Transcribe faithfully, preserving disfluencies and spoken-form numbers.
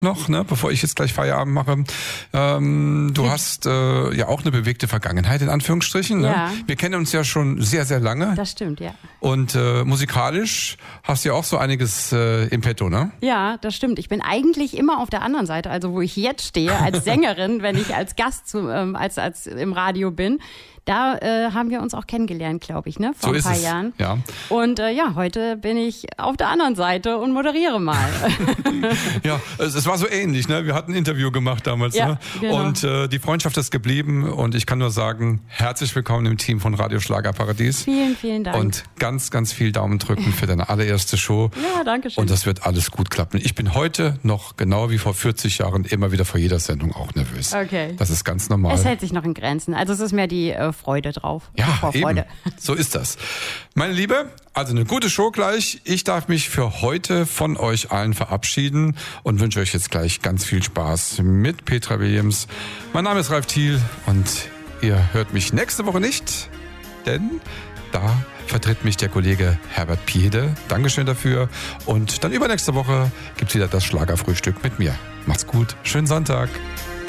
noch, ne, bevor ich jetzt gleich Feierabend mache. Ähm, du hast äh, ja auch eine bewegte Vergangenheit, in Anführungsstrichen. Ne? Ja. Wir kennen uns ja schon sehr, sehr lange. Das stimmt, ja. Und äh, musikalisch hast du ja auch so einiges äh, im Petto, ne? Ja, das stimmt. Ich bin eigentlich immer auf der anderen Seite, also wo ich jetzt stehe, als Sängerin, wenn ich als Gast zu, ähm, als, als im Radio bin. Da äh, haben wir uns auch kennengelernt, glaube ich, ne? Vor so ein ist paar es. Jahren. Ja. Und äh, ja, heute bin ich auf der anderen Seite und moderiere mal. Ja, es, es war so ähnlich, ne? Wir hatten ein Interview gemacht damals, ja, ne? Genau. Und äh, die Freundschaft ist geblieben und ich kann nur sagen, herzlich willkommen im Team von Radio Schlagerparadies. Vielen, vielen Dank. Und ganz, ganz viel Daumen drücken für deine allererste Show. Ja, danke schön. Und das wird alles gut klappen. Ich bin heute noch genau wie vor vierzig Jahren immer wieder vor jeder Sendung auch nervös. Okay. Das ist ganz normal. Es hält sich noch in Grenzen. Also es ist mehr die äh, Freude drauf. Ja, Vorfreude. eben. So ist das. Meine Liebe, also eine gute Show gleich. Ich darf mich für heute von euch allen verabschieden und wünsche euch jetzt gleich ganz viel Spaß mit Petra Williams. Mein Name ist Ralf Thiel und ihr hört mich nächste Woche nicht, denn da vertritt mich der Kollege Herbert Piede. Dankeschön dafür. Und dann übernächste Woche gibt's wieder das Schlagerfrühstück mit mir. Macht's gut. Schönen Sonntag.